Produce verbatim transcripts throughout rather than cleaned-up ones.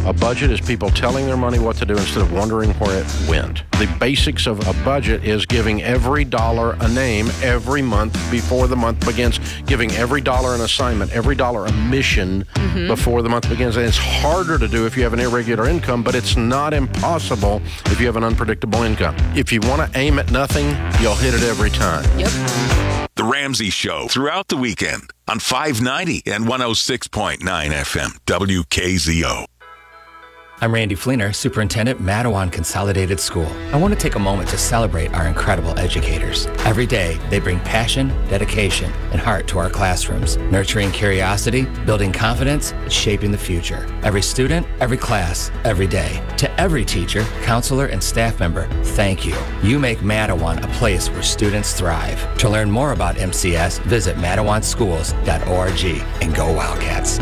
A budget is people telling their money what to do instead of wondering where it went. The basics of a budget is giving every dollar a name every month before the month begins, giving every dollar an assignment, every dollar a mission mm-hmm. before the month begins. And it's harder to do if you have an irregular income, but it's not impossible if you have an unpredictable income. If you want to aim at nothing, you'll hit it every time. Yep. The Ramsey Show throughout the weekend on five ninety and one oh six point nine F M W K Z O. I'm Randy Fleener, Superintendent, Matawan Consolidated School. I want to take a moment to celebrate our incredible educators. Every day, they bring passion, dedication, and heart to our classrooms, nurturing curiosity, building confidence, and shaping the future. Every student, every class, every day. To every teacher, counselor, and staff member, thank you. You make Matawan a place where students thrive. To learn more about M C S, visit matawan schools dot org and go Wildcats.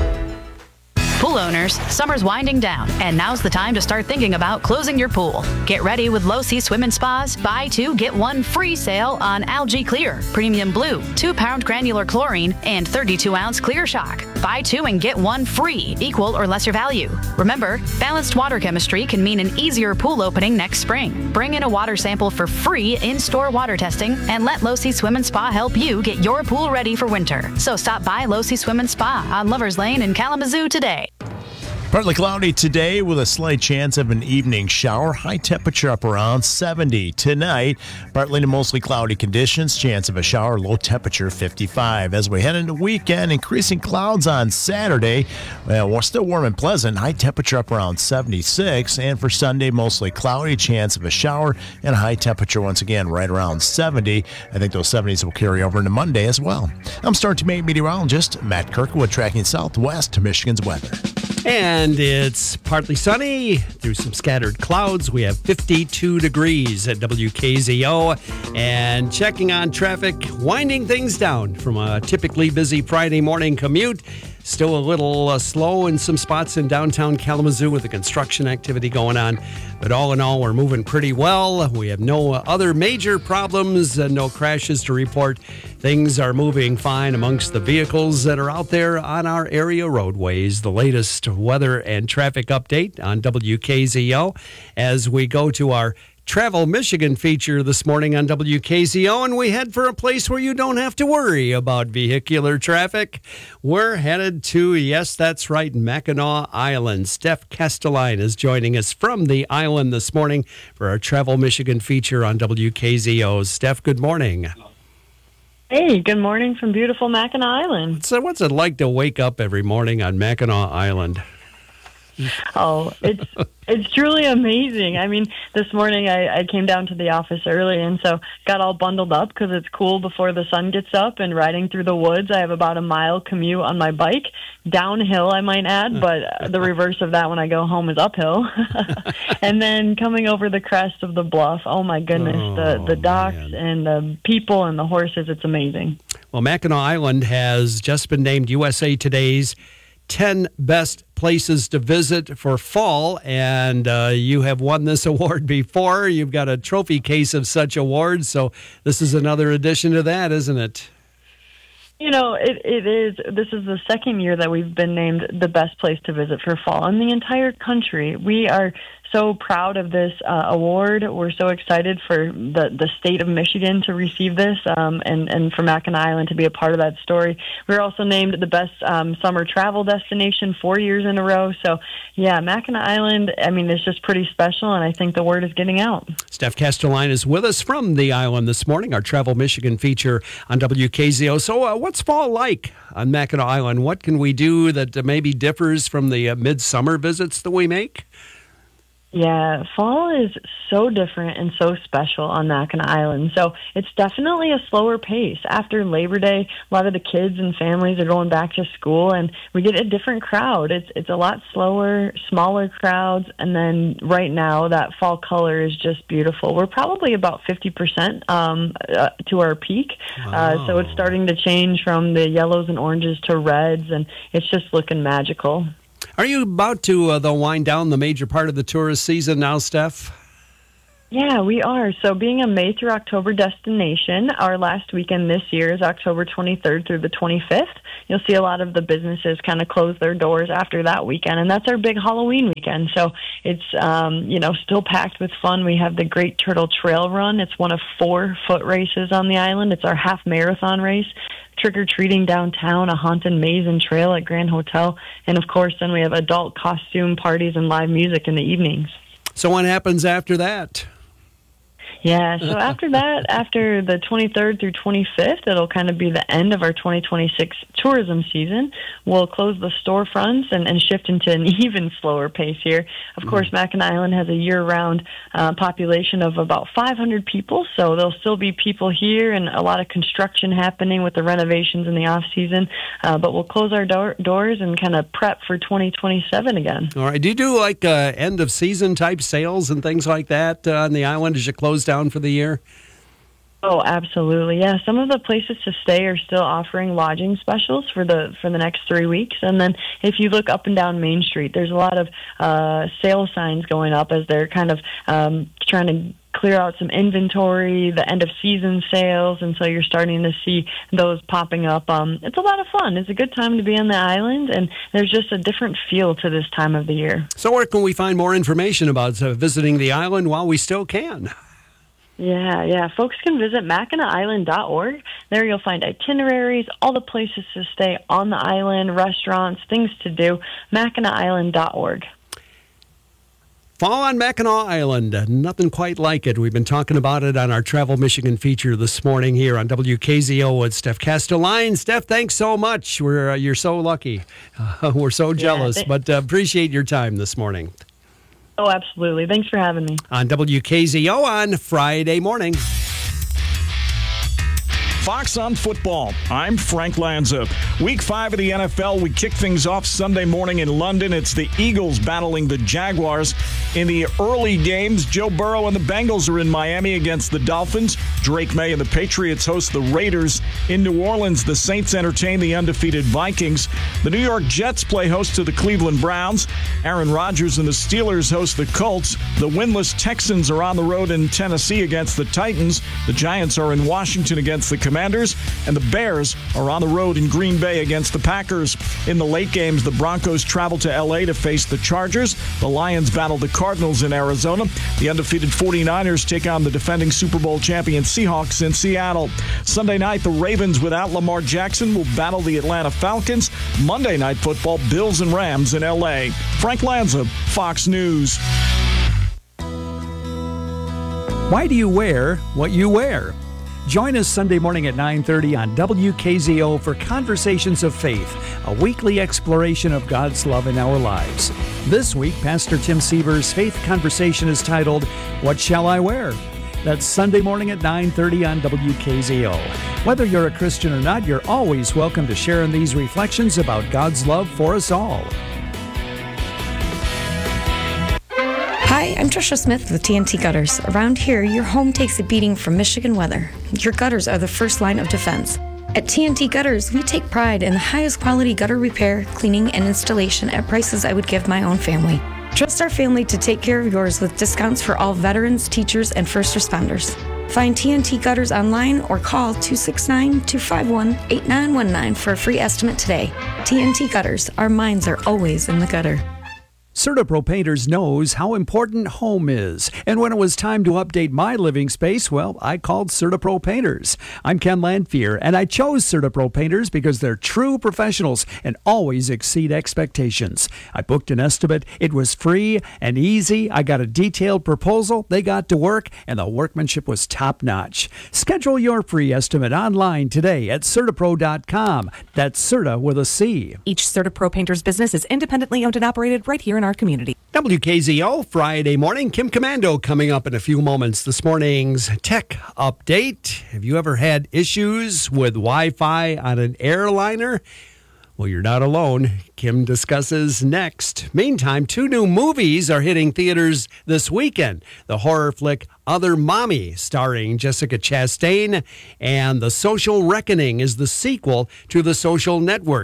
Pool owners, summer's winding down, and now's the time to start thinking about closing your pool. Get ready with Low Sea Swim and Spa's buy two, get one free sale on Algae Clear, Premium Blue, two pound granular chlorine, and thirty-two ounce Clear Shock. Buy two and get one free, equal or lesser value. Remember, balanced water chemistry can mean an easier pool opening next spring. Bring in a water sample for free in-store water testing, and let Low Sea Swim and Spa help you get your pool ready for winter. So stop by Low Sea Swim and Spa on Lovers Lane in Kalamazoo today. Partly cloudy today with a slight chance of an evening shower. High temperature up around seventy. Tonight, partly to mostly cloudy conditions. Chance of a shower. Low temperature fifty-five. As we head into weekend, increasing clouds on Saturday. Well, we're still warm and pleasant. High temperature up around seventy-six. And for Sunday, mostly cloudy. Chance of a shower and a high temperature once again right around seventy. I think those seventies will carry over into Monday as well. I'm Star Teammate meteorologist Matt Kirkwood tracking southwest to Michigan's weather. And it's partly sunny through some scattered clouds. We have fifty-two degrees at W K Z O. And checking on traffic, winding things down from a typically busy Friday morning commute. Still a little uh, slow in some spots in downtown Kalamazoo with the construction activity going on. But all in all, we're moving pretty well. We have no other major problems, uh, no crashes to report. Things are moving fine amongst the vehicles that are out there on our area roadways. The latest weather and traffic update on W K Z O as we go to our Travel Michigan feature this morning on W K Z O, and we head for a place where you don't have to worry about vehicular traffic. We're headed to, yes, that's right, Mackinac Island. Steph Castelline is joining us from the island this morning for our Travel Michigan feature on W K Z O. Steph, good morning. Hey, good morning from beautiful Mackinac Island. So what's it like to wake up every morning on Mackinac Island? Oh, it's it's truly amazing. I mean, this morning I, I came down to the office early, and so got all bundled up because it's cool before the sun gets up, and riding through the woods. I have about a mile commute on my bike, downhill I might add, but the reverse of that when I go home is uphill. And then coming over the crest of the bluff, oh my goodness, oh, the, the docks man. and the people and the horses, it's amazing. Well, Mackinac Island has just been named U S A Today's ten best places to visit for fall, and uh, you have won this award before. You've got a trophy case of such awards, so this is another addition to that, isn't it? You know, it, it is. This is the second year that we've been named the best place to visit for fall in the entire country. We are so proud of this uh, award. We're so excited for the, the state of Michigan to receive this um, and, and for Mackinac Island to be a part of that story. We're also named the best um, summer travel destination four years in a row. So, yeah, Mackinac Island, I mean, it's just pretty special, and I think the word is getting out. Steph Castelline is with us from the island this morning, our Travel Michigan feature on W K Z O. So uh, what's fall like on Mackinac Island? What can we do that uh, maybe differs from the uh, midsummer visits that we make? Yeah, fall is so different and so special on Mackinac Island. So it's definitely a slower pace. After Labor Day, a lot of the kids and families are going back to school, and we get a different crowd. It's it's a lot slower, smaller crowds, and then right now that fall color is just beautiful. We're probably about fifty percent um, uh, to our peak, wow. uh, so it's starting to change from the yellows and oranges to reds, and it's just looking magical. Are you about to uh, though wind down the major part of the tourist season now, Steph? Yeah, we are. So being a May through October destination, our last weekend this year is October twenty-third through the twenty-fifth. You'll see a lot of the businesses kind of close their doors after that weekend, and that's our big Halloween weekend. So it's, um, you know, still packed with fun. We have the Great Turtle Trail Run. It's one of four foot races on the island. It's our half marathon race. Trick-or-treating downtown, a haunted maze and trail at Grand Hotel, and of course then we have adult costume parties and live music in the evenings. So what happens after that? Yeah, so after that, after the twenty-third through twenty-fifth, it'll kind of be the end of our twenty twenty-six tourism season. We'll close the storefronts and, and shift into an even slower pace here. Of course, Mackinac Island has a year-round uh, population of about five hundred people, so there'll still be people here and a lot of construction happening with the renovations in the off-season, uh, but we'll close our door- doors and kind of prep for twenty twenty-seven again. All right. Do you do like uh, end-of-season type sales and things like that uh, on the island as you close down for the year? Oh, absolutely. Yeah, some of the places to stay are still offering lodging specials for the for the next three weeks. And then if you look up and down Main Street, there's a lot of uh, sale signs going up as they're kind of um, trying to clear out some inventory, the end of season sales, and so you're starting to see those popping up. Um, it's a lot of fun. It's a good time to be on the island, and there's just a different feel to this time of the year. So where can we find more information about uh, visiting the island while we still can? Yeah, yeah. Folks can visit Mackinac Island dot org. There you'll find itineraries, all the places to stay on the island, restaurants, things to do. Mackinac Island dot org. Fall on Mackinac Island. Nothing quite like it. We've been talking about it on our Travel Michigan feature this morning here on W K Z O with Steph Castelline. Steph, thanks so much. We're uh, You're so lucky. Uh, we're so jealous, yeah, but uh, appreciate your time this morning. Oh, absolutely. Thanks for having me. On W K Z O on Friday morning. Fox on Football. I'm Frank Lanza. Week five of the N F L, we kick things off Sunday morning in London. It's the Eagles battling the Jaguars. In the early games, Joe Burrow and the Bengals are in Miami against the Dolphins. Drake May and the Patriots host the Raiders. In New Orleans, the Saints entertain the undefeated Vikings. The New York Jets play host to the Cleveland Browns. Aaron Rodgers and the Steelers host the Colts. The winless Texans are on the road in Tennessee against the Titans. The Giants are in Washington against the Commanders, and the Bears are on the road in Green Bay against the Packers. In the late games, the Broncos travel to L A to face the Chargers. The Lions battle the Cardinals in Arizona. The undefeated 49ers take on the defending Super Bowl champion Seahawks in Seattle. Sunday night, the Ravens without Lamar Jackson will battle the Atlanta Falcons. Monday Night Football, Bills and Rams in L A. Frank Lanza, Fox News. Why do you wear what you wear? Join us Sunday morning at nine thirty on W K Z O for Conversations of Faith, a weekly exploration of God's love in our lives. This week, Pastor Tim Siever's faith conversation is titled, What Shall I Wear? That's Sunday morning at nine thirty on W K Z O. Whether you're a Christian or not, you're always welcome to share in these reflections about God's love for us all. Hi, I'm Trisha Smith with T N T Gutters. Around here, your home takes a beating from Michigan weather. Your gutters are the first line of defense. At T N T Gutters, we take pride in the highest quality gutter repair, cleaning, and installation at prices I would give my own family. Trust our family to take care of yours with discounts for all veterans, teachers, and first responders. Find T N T Gutters online or call two six nine, two five one, eight nine one nine for a free estimate today. T N T Gutters, our minds are always in the gutter. CertaPro Painters knows how important home is. And when it was time to update my living space, well, I called CertaPro Painters. I'm Ken Landfear, and I chose CertaPro Painters because they're true professionals and always exceed expectations. I booked an estimate. It was free and easy. I got a detailed proposal. They got to work, and the workmanship was top-notch. Schedule your free estimate online today at Certapro dot com. That's Certa with a C. Each CertaPro Painters business is independently owned and operated right here in our community. W K Z O Friday morning. Kim Commando coming up in a few moments. This morning's tech update. Have you ever had issues with Wi-Fi on an airliner? Well, you're not alone. Kim discusses next. Meantime, two new movies are hitting theaters this weekend. The horror flick Other Mommy, starring Jessica Chastain, and The Social Reckoning is the sequel to The Social Network.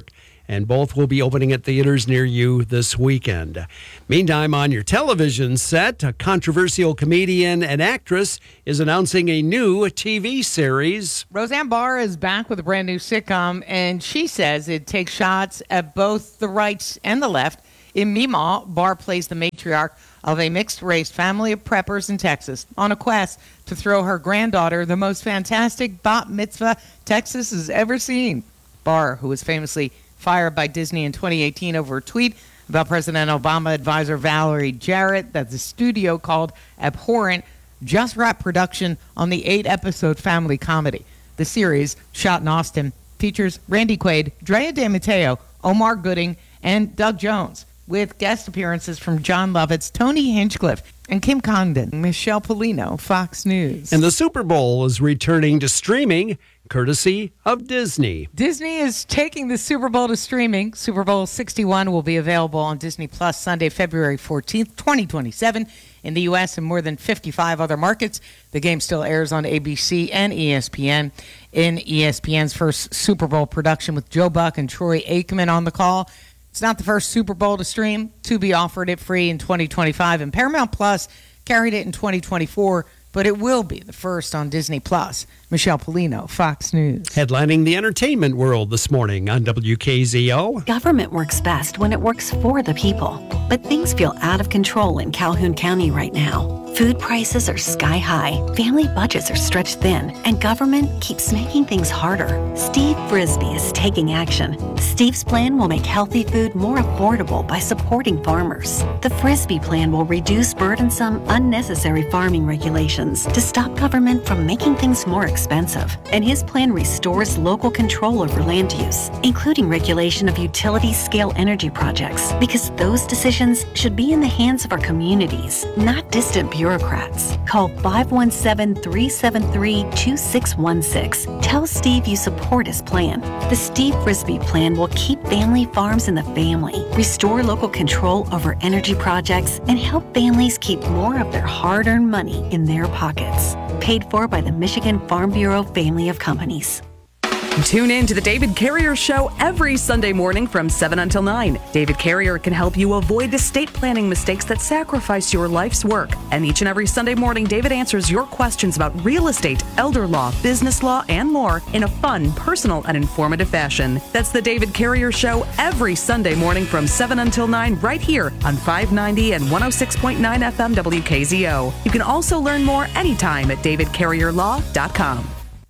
and both will be opening at theaters near you this weekend. Meantime, on your television set, a controversial comedian and actress is announcing a new T V series. Roseanne Barr is back with a brand new sitcom, and she says it takes shots at both the right and the left. In Meemaw, Barr plays the matriarch of a mixed-race family of preppers in Texas on a quest to throw her granddaughter the most fantastic bat mitzvah Texas has ever seen. Barr, who was famously fired by Disney in twenty eighteen over a tweet about President Obama advisor Valerie Jarrett that the studio called abhorrent, just wrapped production on the eight-episode family comedy. The series, shot in Austin, features Randy Quaid, Drea De Matteo, Omar Gooding, and Doug Jones, with guest appearances from John Lovitz, Tony Hinchcliffe, and Kim Congdon. Michelle Polino, Fox News. And the Super Bowl is returning to streaming, courtesy of Disney. Disney is taking the Super Bowl to streaming. Super Bowl sixty-one will be available on Disney Plus Sunday, February fourteenth, twenty twenty-seven. In the U S and more than fifty-five other markets. The game still airs on A B C and E S P N. In E S P N's first Super Bowl production with Joe Buck and Troy Aikman on the call. It's not the first Super Bowl to stream. Tubi offered it free in twenty twenty-five, and Paramount Plus carried it in twenty twenty-four, but it will be the first on Disney Plus. Michelle Polino, Fox News. Headlining the entertainment world this morning on W K Z O. Government works best when it works for the people. But things feel out of control in Calhoun County right now. Food prices are sky high, family budgets are stretched thin, and government keeps making things harder. Steve Frisbee is taking action. Steve's plan will make healthy food more affordable by supporting farmers. The Frisbee plan will reduce burdensome, unnecessary farming regulations to stop government from making things more expensive. And his plan restores local control over land use, including regulation of utility-scale energy projects, because those decisions should be in the hands of our communities, not distant bureaucrats. Call five one seven, three seven three, two six one six. Tell Steve you support his plan. The Steve Frisbee plan will keep family farms in the family, restore local control over energy projects, and help families keep more of their hard-earned money in their pockets. Paid for by the Michigan Farm Bureau family of companies. Tune in to the David Carrier Show every Sunday morning from seven until nine. David Carrier can help you avoid estate planning mistakes that sacrifice your life's work. And each and every Sunday morning, David answers your questions about real estate, elder law, business law, and more in a fun, personal, and informative fashion. That's the David Carrier Show every Sunday morning from seven until nine right here on five ninety and one oh six point nine F M W K Z O. You can also learn more anytime at david carrier law dot com.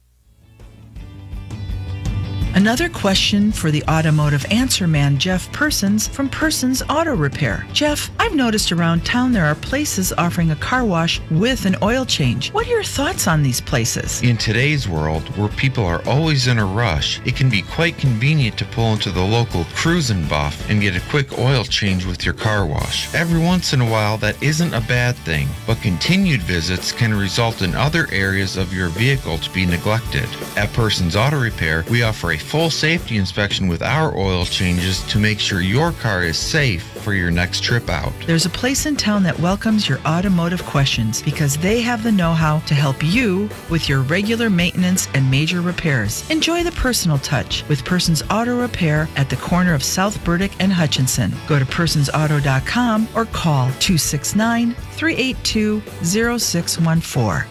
Another question for the automotive answer man, Jeff Persons from Persons Auto Repair. Jeff, I've noticed around town there are places offering a car wash with an oil change. What are your thoughts on these places? In today's world, where people are always in a rush, it can be quite convenient to pull into the local Cruise and Buff and get a quick oil change with your car wash. Every once in a while, that isn't a bad thing, but continued visits can result in other areas of your vehicle to be neglected. At Persons Auto Repair, we offer a full safety inspection with our oil changes to make sure your car is safe for your next trip out. There's a place in town that welcomes your automotive questions because they have the know-how to help you with your regular maintenance and major repairs. Enjoy the personal touch with Persons Auto Repair at the corner of South Burdick and Hutchinson. Go to persons auto dot com or call two six nine, three eight two, zero six one four.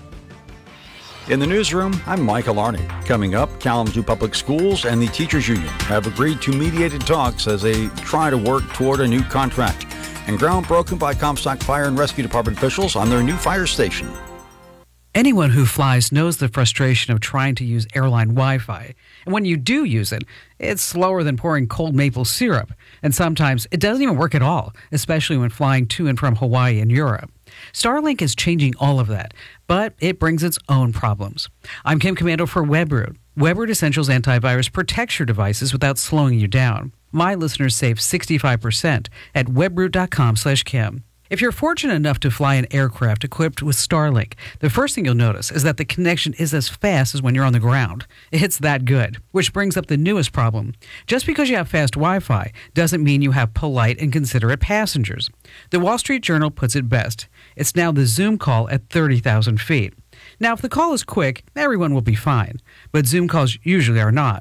In the newsroom, I'm Michael Arney. Coming up, Kalamazoo Public Schools and the Teachers Union have agreed to mediated talks as they try to work toward a new contract. And ground broken by Comstock Fire and Rescue Department officials on their new fire station. Anyone who flies knows the frustration of trying to use airline Wi-Fi. And when you do use it, it's slower than pouring cold maple syrup. And sometimes it doesn't even work at all, especially when flying to and from Hawaii and Europe. Starlink is changing all of that, but it brings its own problems. I'm Kim Commando for WebRoot. WebRoot Essentials Antivirus protects your devices without slowing you down. My listeners save sixty-five percent at webroot dot com slash Kim. If you're fortunate enough to fly an aircraft equipped with Starlink, the first thing you'll notice is that the connection is as fast as when you're on the ground. It's that good, which brings up the newest problem. Just because you have fast Wi-Fi doesn't mean you have polite and considerate passengers. The Wall Street Journal puts it best. It's now the Zoom call at thirty thousand feet. Now, if the call is quick, everyone will be fine, but Zoom calls usually are not.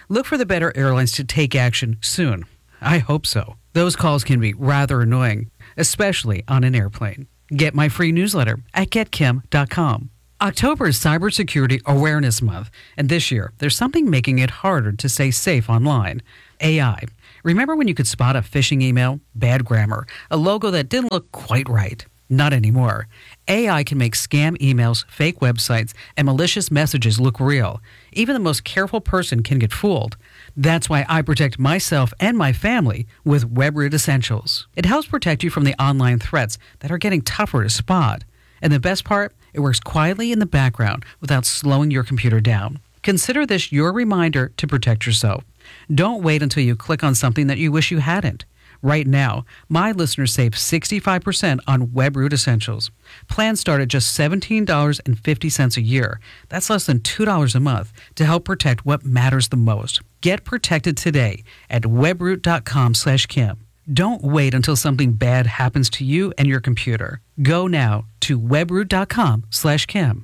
Look for the better airlines to take action soon. I hope so. Those calls can be rather annoying, especially on an airplane. Get my free newsletter at get kim dot com. October is Cybersecurity Awareness Month, and this year there's something making it harder to stay safe online. A I. Remember when you could spot a phishing email, bad grammar, a logo that didn't look quite right? Not anymore. A I can make scam emails, fake websites, and malicious messages look real. Even the most careful person can get fooled. That's why I protect myself and my family with WebRoot Essentials. It helps protect you from the online threats that are getting tougher to spot. And the best part? It works quietly in the background without slowing your computer down. Consider this your reminder to protect yourself. Don't wait until you click on something that you wish you hadn't. Right now, my listeners save sixty-five percent on WebRoot Essentials. Plans start at just seventeen dollars and fifty cents a year. That's less than two dollars a month to help protect what matters the most. Get protected today at webroot dot com slash Kim. Don't wait until something bad happens to you and your computer. Go now to webroot dot com slash Kim.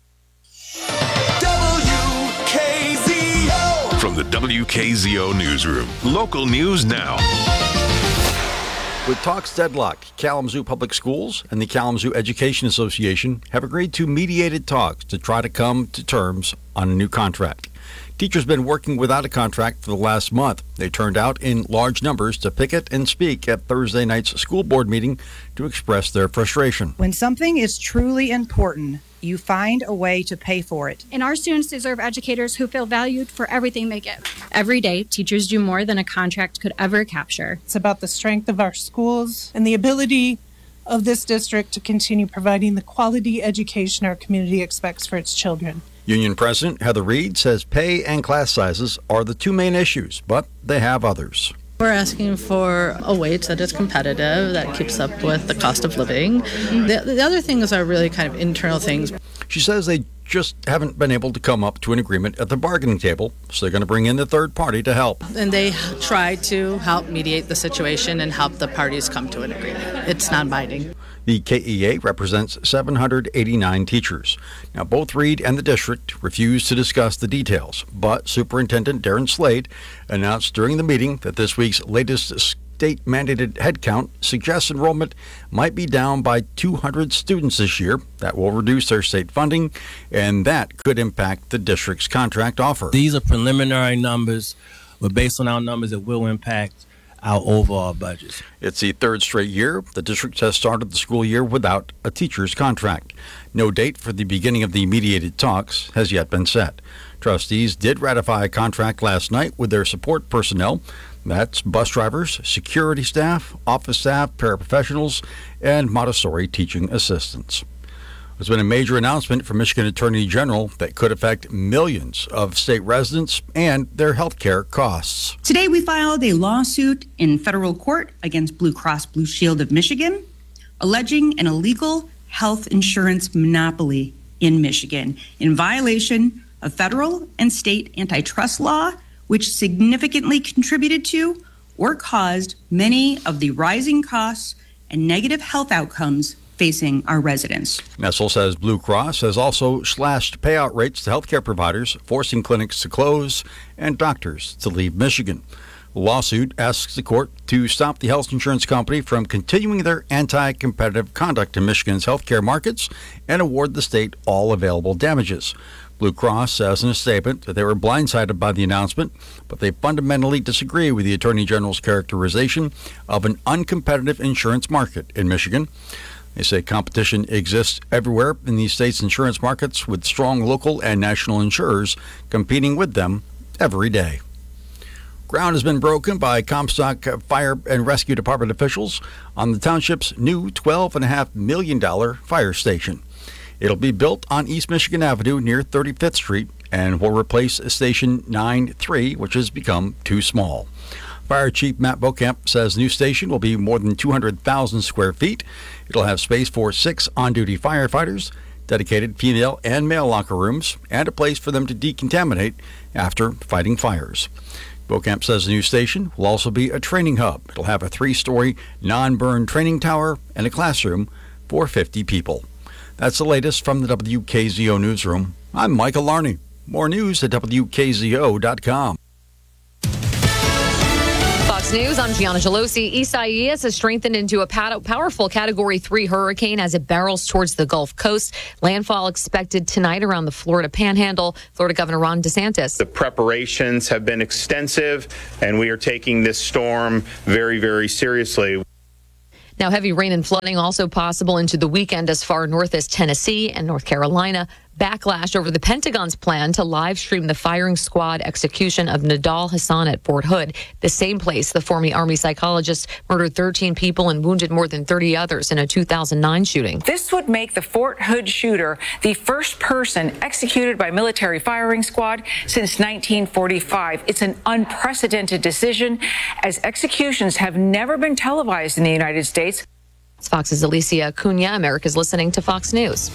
From the W K Z O Newsroom, local news now. With talks deadlocked, Kalamazoo Public Schools and the Kalamazoo Education Association have agreed to mediated talks to try to come to terms on a new contract. Teachers have been working without a contract for the last month. They turned out in large numbers to picket and speak at Thursday night's school board meeting to express their frustration. When something is truly important, you find a way to pay for it. And our students deserve educators who feel valued for everything they give. Every day, teachers do more than a contract could ever capture. It's about the strength of our schools and the ability of this district to continue providing the quality education our community expects for its children. Union President Heather Reed says pay and class sizes are the two main issues, but they have others. We're asking for a wage that is competitive, that keeps up with the cost of living. The, the other things are really kind of internal things. She says they just haven't been able to come up to an agreement at the bargaining table, so they're going to bring in the third party to help. And they try to help mediate the situation and help the parties come to an agreement. It's non-binding. The K E A represents seven hundred eighty-nine teachers. Now, both Reed and the district refused to discuss the details, but Superintendent Darren Slade announced during the meeting that this week's latest state-mandated headcount suggests enrollment might be down by two hundred students this year. That will reduce their state funding, and that could impact the district's contract offer. These are preliminary numbers, but based on our numbers, it will impact our overall budgets. It's the third straight year the district has started the school year without a teacher's contract. No date for the beginning of the mediated talks has yet been set. Trustees did ratify a contract last night with their support personnel. That's bus drivers, security staff, office staff, paraprofessionals, and Montessori teaching assistants. There's been a major announcement from Michigan Attorney General that could affect millions of state residents and their health care costs. Today we filed a lawsuit in federal court against Blue Cross Blue Shield of Michigan, alleging an illegal health insurance monopoly in Michigan in violation of federal and state antitrust law, which significantly contributed to or caused many of the rising costs and negative health outcomes facing our residents. Nessel says Blue Cross has also slashed payout rates to healthcare providers, forcing clinics to close and doctors to leave Michigan. The lawsuit asks the court to stop the health insurance company from continuing their anti-competitive conduct in Michigan's healthcare markets and award the state all available damages. Blue Cross says in a statement that they were blindsided by the announcement, but they fundamentally disagree with the Attorney General's characterization of an uncompetitive insurance market in Michigan. They say competition exists everywhere in the state's insurance markets, with strong local and national insurers competing with them every day. Ground has been broken by Comstock Fire and Rescue Department officials on the township's new twelve point five million dollars fire station. It'll be built on East Michigan Avenue near thirty-fifth Street and will replace Station nine three, which has become too small. Fire Chief Matt Beaucamp says the new station will be more than two hundred thousand square feet. It'll have space for six on-duty firefighters, dedicated female and male locker rooms, and a place for them to decontaminate after fighting fires. Beaucamp says the new station will also be a training hub. It'll have a three-story non-burn training tower and a classroom for fifty people. That's the latest from the W K Z O Newsroom. I'm Michael Larney. More news at W K Z O dot com. Fox News, I'm Gianna Gelosi. Isaias has strengthened into a powerful Category three hurricane as it barrels towards the Gulf Coast. Landfall expected tonight around the Florida Panhandle. Florida Governor Ron DeSantis. The preparations have been extensive, and we are taking this storm very, very seriously. Now, heavy rain and flooding also possible into the weekend as far north as Tennessee and North Carolina. Backlash over the Pentagon's plan to live stream the firing squad execution of Nidal Hasan at Fort Hood, the same place the former Army psychologist murdered thirteen people and wounded more than thirty others in a two thousand nine shooting. This would make the Fort Hood shooter the first person executed by military firing squad since nineteen forty-five. It's an unprecedented decision, as executions have never been televised in the United States. It's Fox's Alicia Cunha. America's listening to Fox News.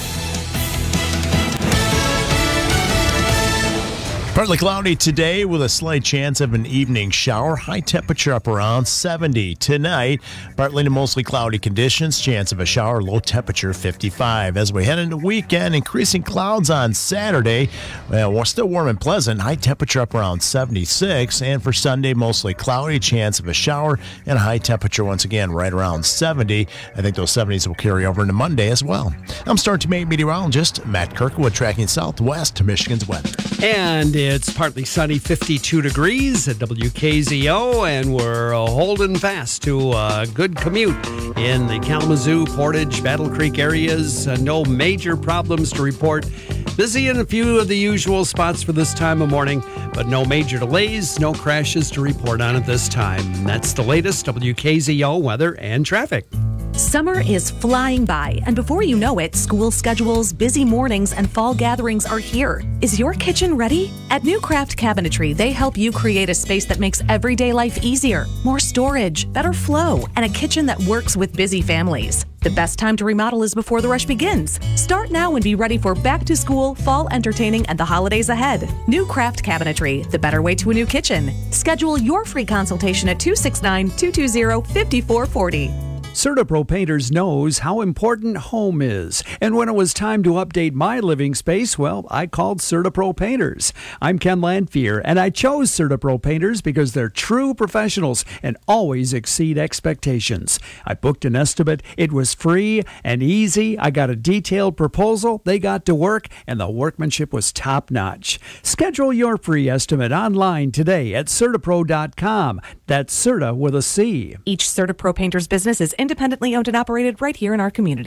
Partly cloudy today with a slight chance of an evening shower. High temperature up around seventy. Tonight, partly to mostly cloudy conditions. Chance of a shower. Low temperature fifty-five. As we head into the weekend, increasing clouds on Saturday. Well, we're still warm and pleasant. High temperature up around seventy-six. And for Sunday, mostly cloudy. Chance of a shower and a high temperature once again right around seventy. I think those seventies will carry over into Monday as well. I'm Star two meteorologist Matt Kirkwood, tracking southwest to Michigan's weather. And it's partly sunny, fifty-two degrees at W K Z O, and we're uh, holding fast to a good commute in the Kalamazoo, Portage, Battle Creek areas. Uh, no major problems to report. Busy in a few of the usual spots for this time of morning, but no major delays, no crashes to report on at this time. And that's the latest W K Z O weather and traffic. Summer is flying by, and before you know it, school schedules, busy mornings, and fall gatherings are here. Is your kitchen ready? At New Craft Cabinetry, they help you create a space that makes everyday life easier, more storage, better flow, and a kitchen that works with busy families. The best time to remodel is before the rush begins. Start now and be ready for back to school, fall entertaining, and the holidays ahead. New Craft Cabinetry, the better way to a new kitchen. Schedule your free consultation at two six nine, two two zero, five four four zero. CertaPro Painters knows how important home is. And when it was time to update my living space, well, I called CertaPro Painters. I'm Ken Landfear, and I chose CertaPro Painters because they're true professionals and always exceed expectations. I booked an estimate. It was free and easy. I got a detailed proposal. They got to work, and the workmanship was top-notch. Schedule your free estimate online today at Certapro dot com. That's Certa with a C. Each CertaPro Painters business is independently owned and operated right here in our community.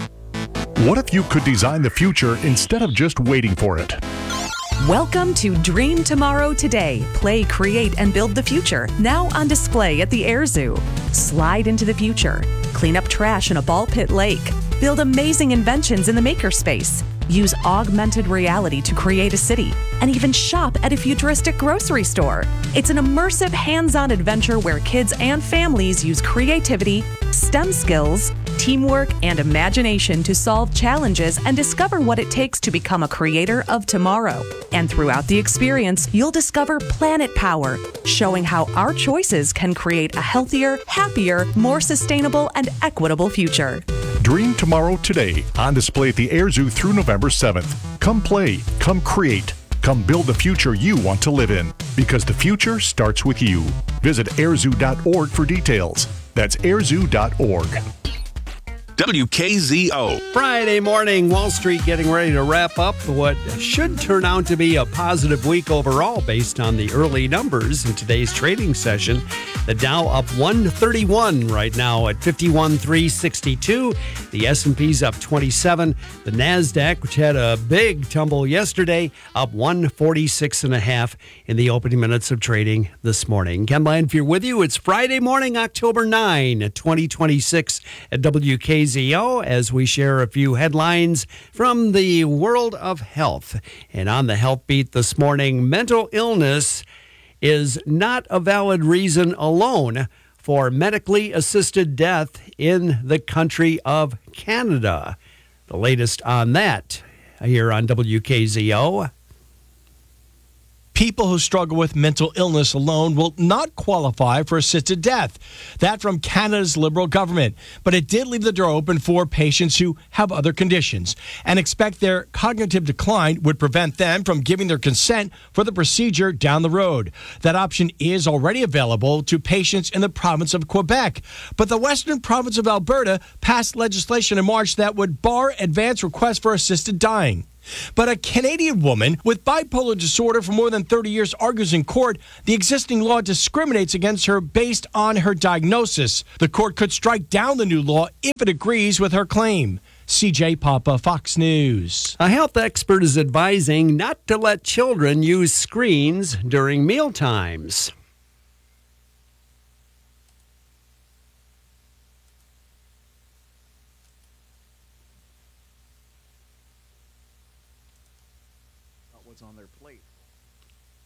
What if you could design the future instead of just waiting for it? Welcome to Dream Tomorrow Today. Play, create, and build the future. Now on display at the Air Zoo. Slide into the future. Clean up trash in a ball pit lake. Build amazing inventions in the makerspace. Use augmented reality to create a city, and even shop at a futuristic grocery store. It's an immersive, hands-on adventure where kids and families use creativity, STEM skills, teamwork, and imagination to solve challenges and discover what it takes to become a creator of tomorrow. And throughout the experience, you'll discover Planet Power, showing how our choices can create a healthier, happier, more sustainable, and equitable future. Dream Tomorrow Today, on display at the Air Zoo through November seventh. Come play, come create, come build the future you want to live in, because the future starts with you. Visit air zoo dot org for details. That's air zoo dot org. W K Z O. Friday morning, Wall Street getting ready to wrap up what should turn out to be a positive week overall based on the early numbers in today's trading session. The Dow up one thirty-one right now at fifty-one three sixty-two. The S and P's up twenty-seven. The NASDAQ, which had a big tumble yesterday, up one forty-six and a half in the opening minutes of trading this morning. Ken Landfear with you. It's Friday morning, October ninth, twenty twenty-six at W K Z O as we share a few headlines from the world of health. And on the Health Beat this morning, mental illness is not a valid reason alone for medically assisted death in the country of Canada. The latest on that here on W K Z O. people who struggle with mental illness alone will not qualify for assisted death. That from Canada's Liberal government. But it did leave the door open for patients who have other conditions and expect their cognitive decline would prevent them from giving their consent for the procedure down the road. That option is already available to patients in the province of Quebec. But the Western province of Alberta passed legislation in March that would bar advance requests for assisted dying. But a Canadian woman with bipolar disorder for more than thirty years argues in court the existing law discriminates against her based on her diagnosis. The court could strike down the new law if it agrees with her claim. C J Papa, Fox News. A health expert is advising not to let children use screens during meal times. What's on their plate.